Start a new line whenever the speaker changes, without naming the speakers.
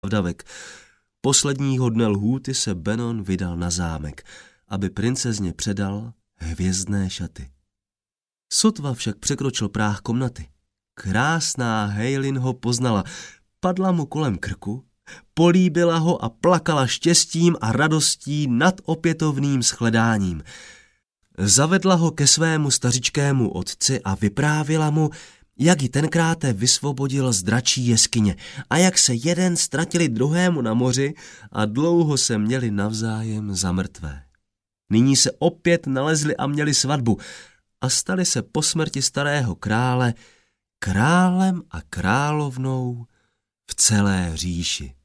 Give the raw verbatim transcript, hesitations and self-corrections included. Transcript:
davek. Posledního dne lhůty se Benon vydal na zámek, aby princezně předal hvězdné šaty. Sotva však překročil práh komnaty. Krásná Heilin ho poznala, padla mu kolem krku, políbila ho a plakala štěstím a radostí nad opětovným shledáním. Zavedla ho ke svému stařičkému otci a vyprávila mu, jak ji tenkráte vysvobodil z dračí jeskyně a jak se jeden ztratili druhému na moři a dlouho se měli navzájem za mrtvé. Nyní se opět nalezli a měli svatbu a stali se po smrti starého krále králem a královnou v celé říši.